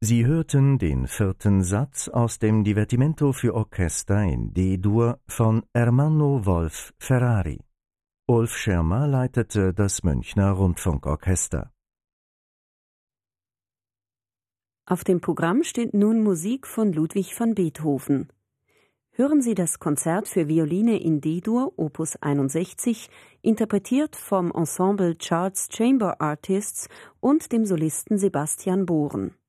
Sie hörten den 4. Satz aus dem Divertimento für Orchester in D-Dur von Ermanno Wolf Ferrari. Ulf Schirmer leitete das Münchner Rundfunkorchester. Auf dem Programm steht nun Musik von Ludwig van Beethoven. Hören Sie das Konzert für Violine in D-Dur, Opus 61, interpretiert vom Ensemble Charles Chamber Artists und dem Solisten Sebastian Bohren.